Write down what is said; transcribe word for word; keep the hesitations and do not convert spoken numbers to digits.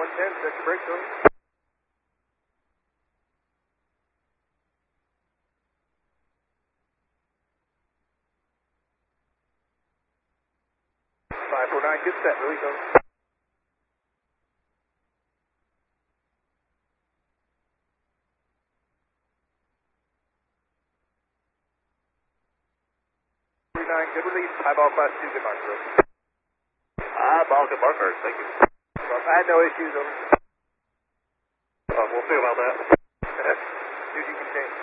one ten, check your brakes, over. five four nine, get set, release, over. three nine, good release, highball class two, good mark, over. Highball, good marker, thank you. Well, I had no issues, over. Uh, we'll see about that. Duty can change.